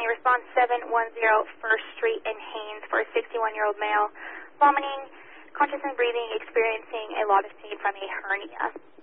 County, response 710 First Street in Haines for a 61-year-old male, vomiting, conscious and breathing, experiencing a lot of pain from a hernia.